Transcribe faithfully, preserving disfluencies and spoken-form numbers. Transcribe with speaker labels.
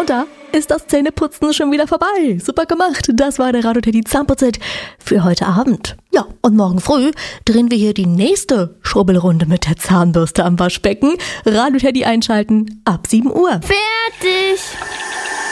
Speaker 1: Und da ist das Zähneputzen schon wieder vorbei. Super gemacht. Das war der Radio-Teddy Zahnputz-Hit für heute Abend. Ja, und morgen früh drehen wir hier die nächste Schrubbelrunde mit der Zahnbürste am Waschbecken. Radio-Teddy einschalten ab sieben Uhr.
Speaker 2: Fertig!